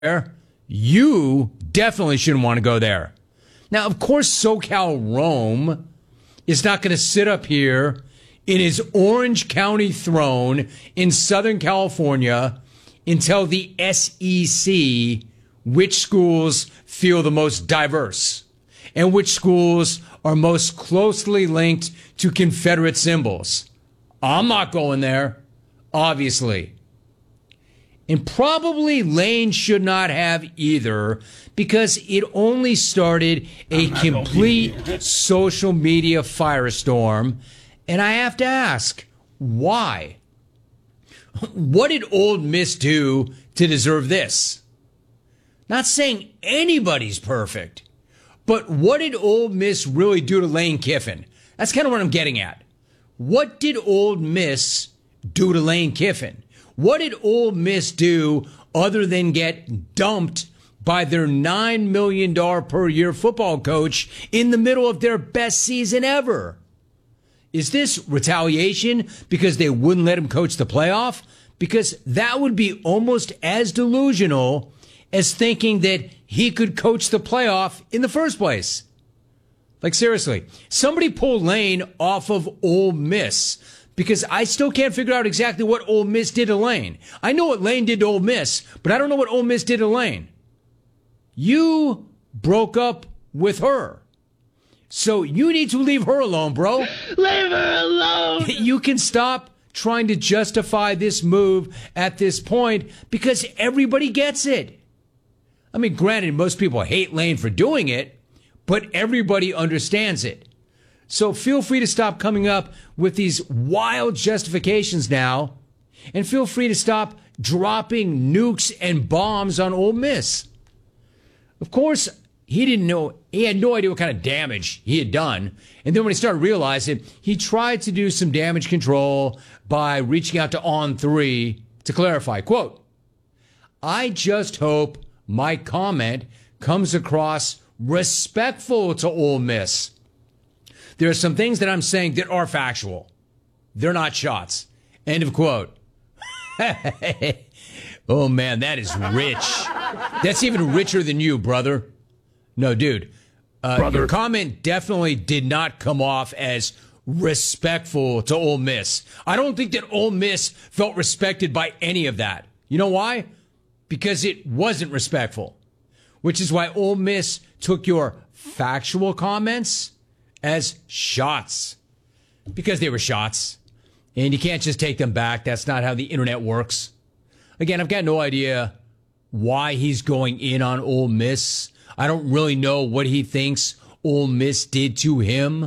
you definitely shouldn't want to go there. Now, of course, SoCal Rome is not going to sit up here in his Orange County throne in Southern California and tell the SEC which schools feel the most diverse and which schools are most closely linked to Confederate symbols. I'm not going there, obviously. And probably Lane should not have either, because it only started a complete social media firestorm. And I have to ask, why? What did Ole Miss do to deserve this? Not saying anybody's perfect, but what did Ole Miss really do to Lane Kiffin? That's kind of what I'm getting at. What did Ole Miss do to Lane Kiffin? What did Ole Miss do other than get dumped by their $9 million per year football coach in the middle of their best season ever? Is this retaliation because they wouldn't let him coach the playoff? Because that would be almost as delusional as thinking that he could coach the playoff in the first place. Like, seriously, somebody pull Lane off of Ole Miss, because I still can't figure out exactly what Ole Miss did to Lane. I know what Lane did to Ole Miss, but I don't know what Ole Miss did to Lane. You broke up with her, so you need to leave her alone, bro. Leave her alone! You can stop trying to justify this move at this point, because everybody gets it. I mean, granted, most people hate Lane for doing it, but everybody understands it. So feel free to stop coming up with these wild justifications now, and feel free to stop dropping nukes and bombs on Ole Miss. Of course, he had no idea what kind of damage he had done. And then when he started realizing, he tried to do some damage control by reaching out to On3 to clarify, quote, "I just hope my comment comes across respectful to Ole Miss. There are some things that I'm saying that are factual. They're not shots." End of quote. Oh, man, that is rich. That's even richer than you, brother. No, dude. Your comment definitely did not come off as respectful to Ole Miss. I don't think that Ole Miss felt respected by any of that. You know why? Because it wasn't respectful. Which is why Ole Miss took your factual comments as shots, because they were shots, and you can't just take them back. That's not how the internet works. Again, I've got no idea why he's going in on Ole Miss. I don't really know what he thinks Ole Miss did to him,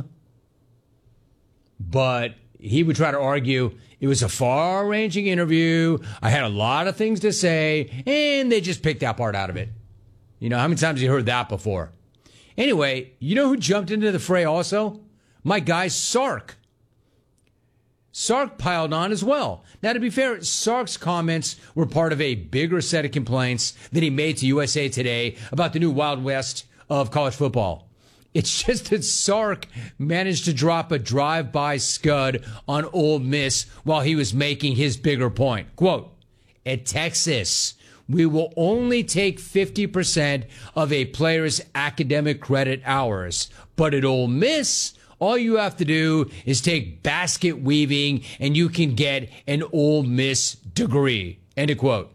but he would try to argue it was a far-ranging interview. I had a lot of things to say, and they just picked that part out of it. You know, how many times have you heard that before? Anyway, you know who jumped into the fray also? My guy, Sark. Sark piled on as well. Now, to be fair, Sark's comments were part of a bigger set of complaints that he made to USA Today about the new Wild West of college football. It's just that Sark managed to drop a drive-by scud on Ole Miss while he was making his bigger point. Quote, "At Texas, we will only take 50% of a player's academic credit hours. But at Ole Miss, all you have to do is take basket weaving and you can get an Ole Miss degree." End of quote.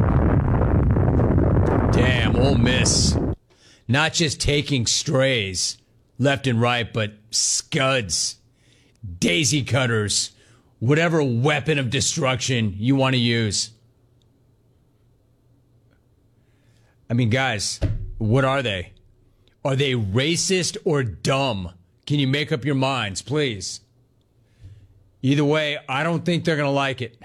Damn, Ole Miss. Not just taking strays left and right, but scuds, daisy cutters, whatever weapon of destruction you want to use. I mean, guys, what are they? Are they racist or dumb? Can you make up your minds, please? Either way, I don't think they're going to like it.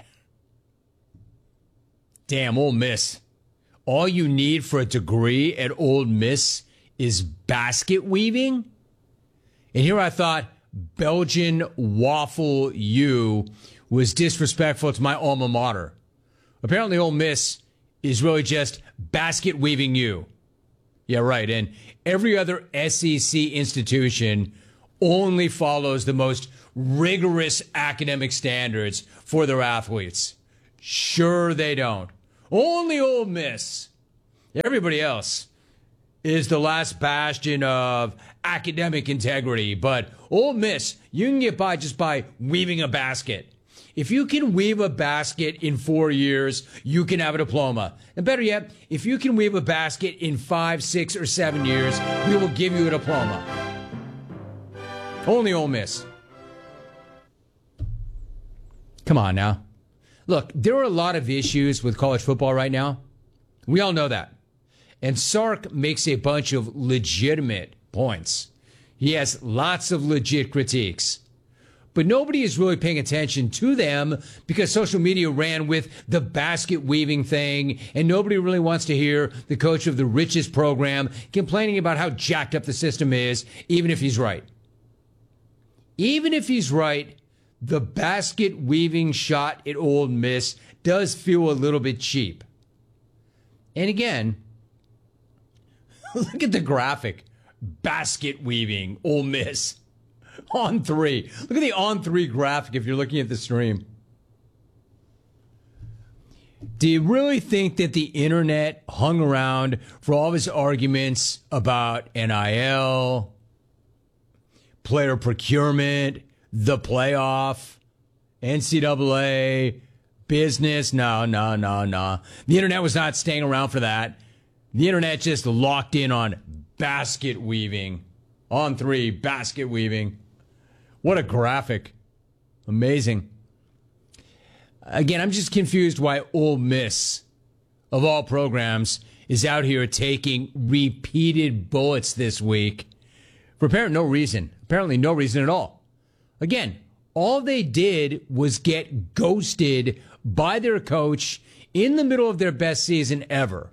Damn, Ole Miss. All you need for a degree at Ole Miss is basket weaving? And here I thought Belgian Waffle U was disrespectful to my alma mater. Apparently Ole Miss is really just basket weaving you. Yeah, right. And every other SEC institution only follows the most rigorous academic standards for their athletes. Sure they don't. Only Ole Miss. Everybody else is the last bastion of academic integrity. But Ole Miss, you can get by just by weaving a basket. If you can weave a basket in 4 years, you can have a diploma. And better yet, if you can weave a basket in 5, 6, or 7 years, we will give you a diploma. Only Ole Miss. Come on now. Look, there are a lot of issues with college football right now. We all know that. And Sark makes a bunch of legitimate points. He has lots of legit critiques. But nobody is really paying attention to them because social media ran with the basket weaving thing, and nobody really wants to hear the coach of the richest program complaining about how jacked up the system is, even if he's right. Even if he's right, the basket weaving shot at Ole Miss does feel a little bit cheap. And again, look at the graphic. Basket weaving, Ole Miss. On 3. Look at the on 3 graphic if you're looking at the stream. Do you really think that the internet hung around for all of his arguments about NIL, player procurement, the playoff, NCAA, business? No. The internet was not staying around for that. The internet just locked in on basket weaving. On 3, basket weaving. What a graphic. Amazing. Again, I'm just confused why Ole Miss, of all programs, is out here taking repeated bullets this week for apparently no reason. Apparently no reason at all. Again, all they did was get ghosted by their coach in the middle of their best season ever.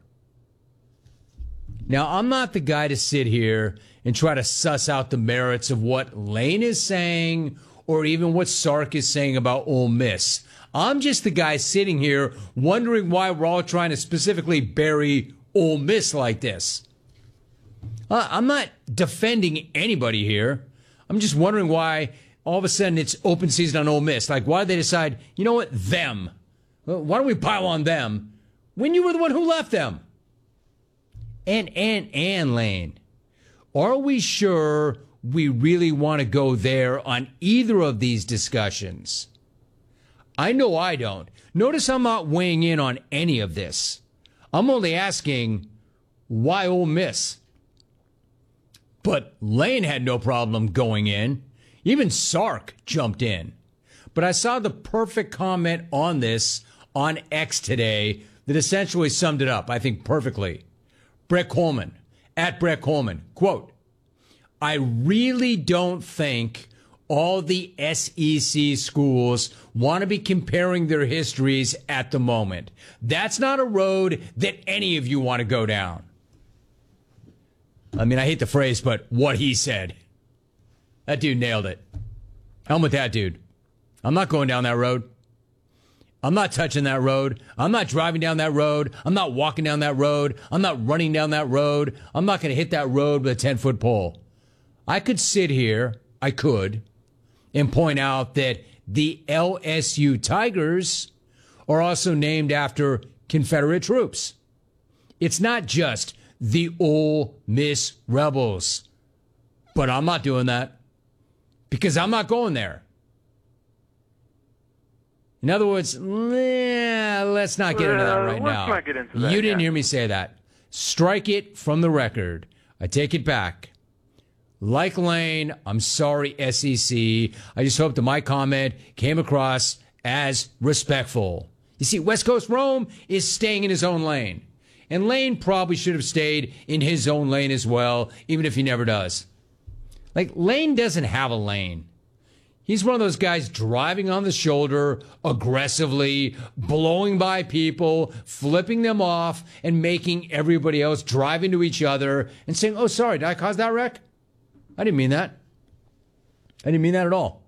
Now, I'm not the guy to sit here and try to suss out the merits of what Lane is saying or even what Sark is saying about Ole Miss. I'm just the guy sitting here wondering why we're all trying to specifically bury Ole Miss like this. I'm not defending anybody here. I'm just wondering why all of a sudden it's open season on Ole Miss. Like, why did they decide, you know what, them? Well, why don't we pile on them when you were the one who left them? And Lane, are we sure we really want to go there on either of these discussions? I know I don't. Notice I'm not weighing in on any of this. I'm only asking, why Ole Miss? But Lane had no problem going in. Even Sark jumped in. But I saw the perfect comment on this on X today that essentially summed it up, I think, perfectly. Brett Coleman, at Brett Coleman, quote, I really don't think all the SEC schools want to be comparing their histories at the moment. That's not a road that any of you want to go down. I mean, I hate the phrase, but what he said. That dude nailed it. I'm with that dude. I'm not going down that road. I'm not touching that road. I'm not driving down that road. I'm not walking down that road. I'm not running down that road. I'm not going to hit that road with a 10-foot pole. I could sit here, and point out that the LSU Tigers are also named after Confederate troops. It's not just the Ole Miss Rebels. But I'm not doing that because I'm not going there. In other words, let's not get into that right now. Let's not get into that. You didn't hear me say that. Strike it from the record. I take it back. Like Lane, I'm sorry, SEC. I just hope that my comment came across as respectful. You see, West Coast Rome is staying in his own lane. And Lane probably should have stayed in his own lane as well, even if he never does. Like, Lane doesn't have a lane. He's one of those guys driving on the shoulder aggressively, blowing by people, flipping them off, and making everybody else drive into each other and saying, oh, sorry, did I cause that wreck? I didn't mean that. I didn't mean that at all.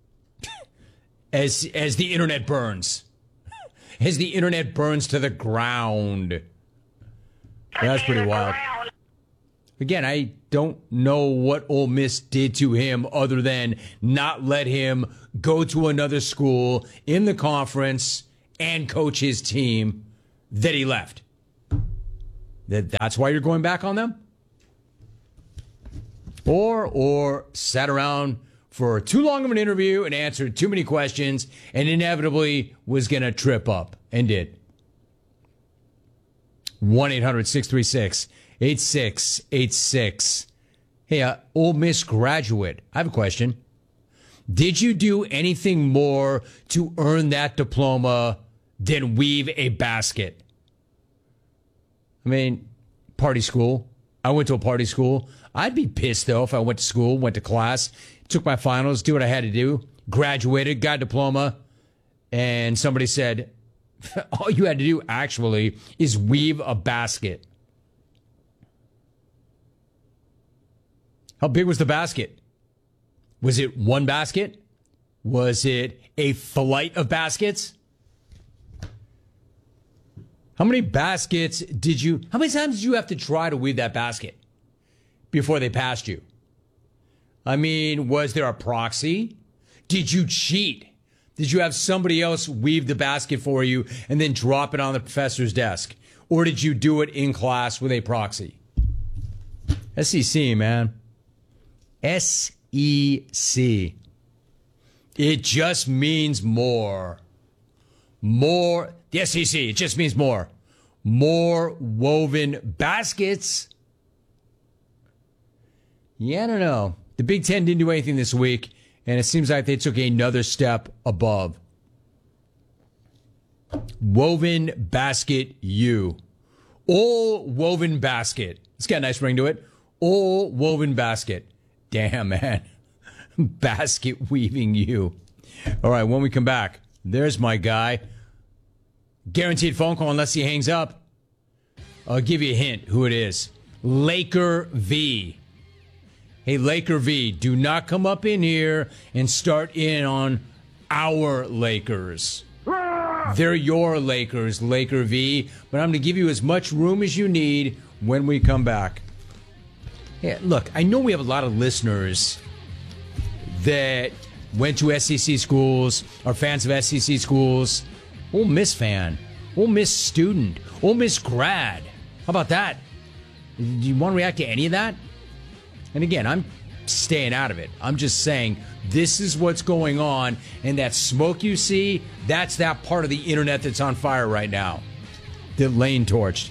As the internet burns. As the internet burns to the ground. That's pretty wild. Again, I don't know what Ole Miss did to him other than not let him go to another school in the conference and coach his team that he left. That's why you're going back on them? Or sat around for too long of an interview and answered too many questions and inevitably was going to trip up and did. 1-800-636-8686. Hey, Ole Miss graduate, I have a question. Did you do anything more to earn that diploma than weave a basket? I mean, party school. I went to a party school. I'd be pissed, though, if I went to school, went to class, took my finals, did what I had to do, graduated, got a diploma, and somebody said, all you had to do, actually, is weave a basket. How big was the basket? Was it one basket? Was it a flight of baskets? How many times did you have to try to weave that basket before they passed you? I mean, was there a proxy? Did you cheat? Did you have somebody else weave the basket for you and then drop it on the professor's desk? Or did you do it in class with a proxy? SEC, man. SEC. It just means more. More. The SEC, it just means more. More woven baskets. Yeah, I don't know. The Big Ten didn't do anything this week, and it seems like they took another step above. Woven basket U. All woven basket. It's got a nice ring to it. All woven basket. Damn, man. Basket weaving you. All right, when we come back, there's my guy. Guaranteed phone call unless he hangs up. I'll give you a hint who it is. Laker V. Hey, Laker V, do not come up in here and start in on our Lakers. They're your Lakers, Laker V, but I'm going to give you as much room as you need when we come back. Yeah, look, I know we have a lot of listeners that went to SEC schools, are fans of SEC schools. Ole Miss fan, Ole Miss student, Ole Miss grad. How about that? Do you want to react to any of that? And again, I'm staying out of it. I'm just saying this is what's going on, and that smoke you see, that's that part of the internet that's on fire right now. The lane torched.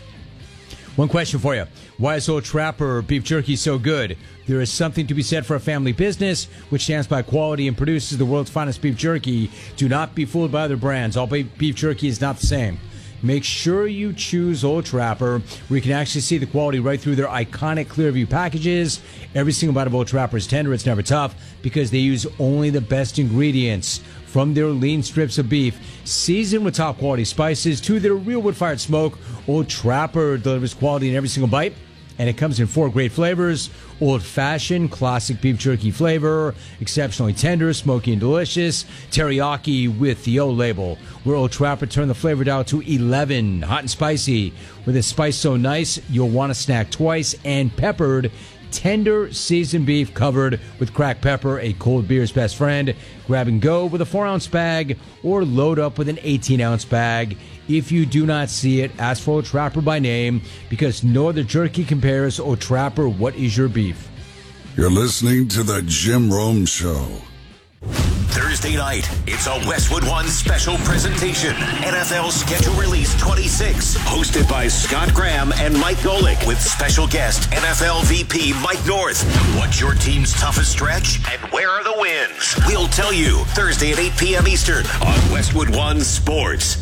One question for you. Why is Old Trapper beef jerky so good? There is something to be said for a family business which stands by quality and produces the world's finest beef jerky. Do not be fooled by other brands. All beef jerky is not the same. Make sure you choose Old Trapper, where you can actually see the quality right through their iconic Clearview packages. Every single bite of Old Trapper is tender. It's never tough because they use only the best ingredients from their lean strips of beef, seasoned with top quality spices to their real wood-fired smoke. Old Trapper delivers quality in every single bite, and it comes in 4 great flavors: old-fashioned, classic beef jerky flavor, exceptionally tender, smoky and delicious, teriyaki with the O label, where Old Trapper turned the flavor dial to 11, hot and spicy, with a spice so nice you'll want to snack twice, and peppered, tender seasoned beef covered with cracked pepper, a cold beer's best friend. Grab and go with a 4-ounce bag or load up with an 18-ounce bag. If you do not see it, ask for Old Trapper by name, because no other jerky compares. Old Trapper, what is your beef? You're listening to The Jim Rome Show. Thursday night, it's a Westwood One special presentation. NFL Schedule Release 26, hosted by Scott Graham and Mike Golick, with special guest NFL VP Mike North. What's your team's toughest stretch, and where are the wins? We'll tell you Thursday at 8 p.m. Eastern on Westwood One Sports.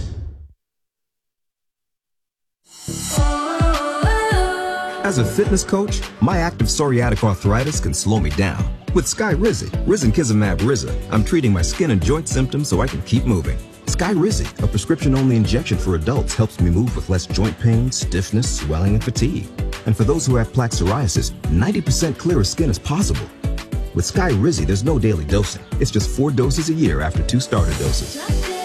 As a fitness coach, my active psoriatic arthritis can slow me down. With Skyrizi, Risankizumab Riza, I'm treating my skin and joint symptoms so I can keep moving. Skyrizi, a prescription-only injection for adults, helps me move with less joint pain, stiffness, swelling, and fatigue. And for those who have plaque psoriasis, 90% clearer skin is possible. With Skyrizi, there's no daily dosing. It's just 4 doses a year after 2 starter doses.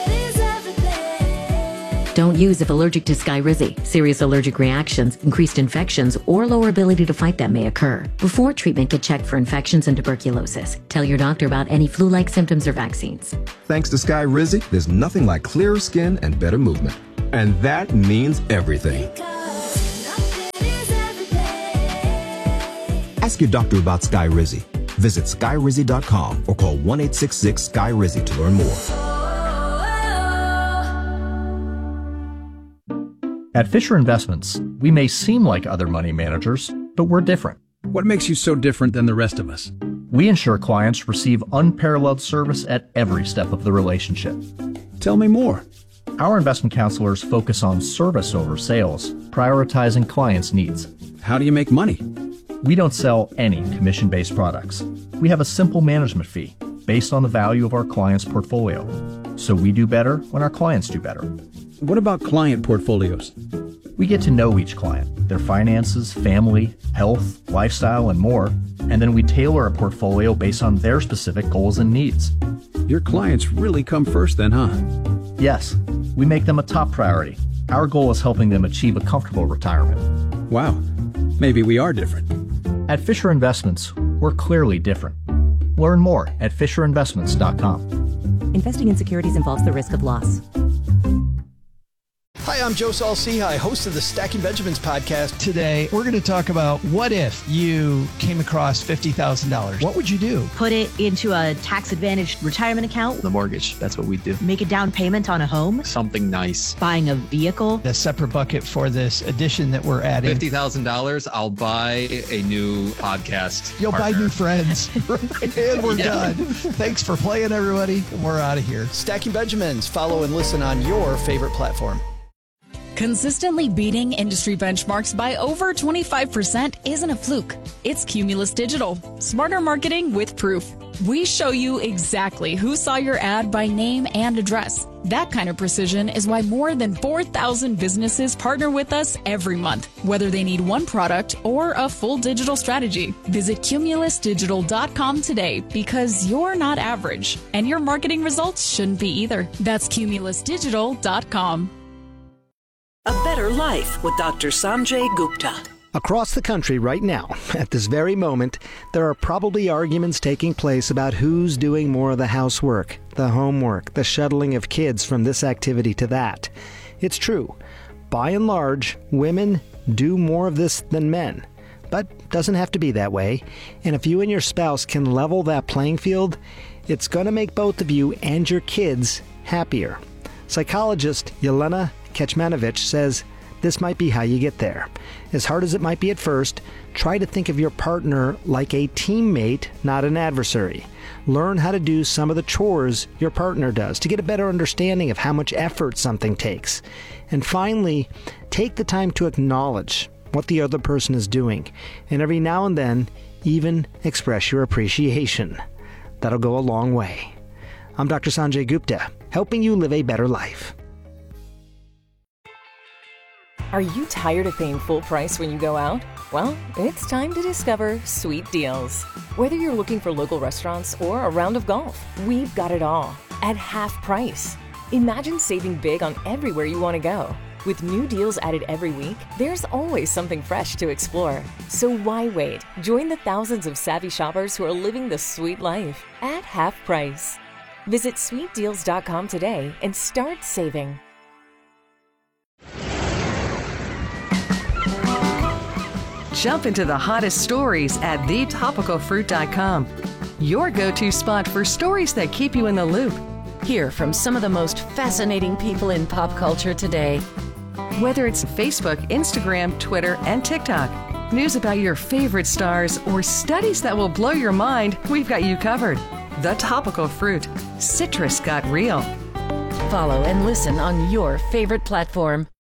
Don't use if allergic to Skyrizi. Serious allergic reactions, increased infections, or lower ability to fight them may occur. Before treatment, get checked for infections and tuberculosis. Tell your doctor about any flu-like symptoms or vaccines. Thanks to Skyrizi, there's nothing like clearer skin and better movement. And that means everything. Ask your doctor about Skyrizi. Visit Skyrizi.com or call 1-866-SKY-RIZZI to learn more. At Fisher Investments, we may seem like other money managers, but we're different. What makes you so different than the rest of us? We ensure clients receive unparalleled service at every step of the relationship. Tell me more. Our investment counselors focus on service over sales, prioritizing clients' needs. How do you make money? We don't sell any commission-based products. We have a simple management fee based on the value of our client's portfolio. So we do better when our clients do better. What about client portfolios? We get to know each client, their finances, family, health, lifestyle, and more, and then we tailor a portfolio based on their specific goals and needs. Your clients really come first then, huh? Yes, we make them a top priority. Our goal is helping them achieve a comfortable retirement. Wow, maybe we are different. At Fisher Investments, we're clearly different. Learn more at FisherInvestments.com. Investing in securities involves the risk of loss. Hi, I'm Joe Saul-Sehy, host of the Stacking Benjamins podcast. Today, we're going to talk about what if you came across $50,000? What would you do? Put it into a tax-advantaged retirement account. The mortgage, that's what we'd do. Make a down payment on a home. Something nice. Buying a vehicle. A separate bucket for this addition that we're adding. $50,000, I'll buy a new podcast You'll partner. buy new friends. And we're done. Thanks for playing, everybody. We're out of here. Stacking Benjamins. Follow and listen on your favorite platform. Consistently beating industry benchmarks by over 25% isn't a fluke. It's Cumulus Digital. Smarter marketing with proof. We show you exactly who saw your ad by name and address. That kind of precision is why more than 4,000 businesses partner with us every month, whether they need one product or a full digital strategy. Visit cumulusdigital.com today because you're not average, and your marketing results shouldn't be either. That's cumulusdigital.com. A Better Life with Dr. Sanjay Gupta. Across the country right now, at this very moment, there are probably arguments taking place about who's doing more of the housework, the homework, the shuttling of kids from this activity to that. It's true. By and large, women do more of this than men. But it doesn't have to be that way. And if you and your spouse can level that playing field, it's going to make both of you and your kids happier. Psychologist Yelena Kecmanovic says this might be how you get there. As hard as it might be at first, try to think of your partner like a teammate, not an adversary. Learn how to do some of the chores your partner does to get a better understanding of how much effort something takes. And finally, take the time to acknowledge what the other person is doing, and every now and then, even express your appreciation. That'll go a long way. I'm Dr. Sanjay Gupta, helping you live a better life. Are you tired of paying full price when you go out? Well, it's time to discover Sweet Deals. Whether you're looking for local restaurants or a round of golf, we've got it all at half price. Imagine saving big on everywhere you want to go. With new deals added every week, there's always something fresh to explore. So why wait? Join the thousands of savvy shoppers who are living the sweet life at half price. Visit sweetdeals.com today and start saving. Jump into the hottest stories at thetopicalfruit.com. Your go-to spot for stories that keep you in the loop. Hear from some of the most fascinating people in pop culture today. Whether it's Facebook, Instagram, Twitter, and TikTok, news about your favorite stars, or studies that will blow your mind, we've got you covered. The Topical Fruit. Citrus got real. Follow and listen on your favorite platform.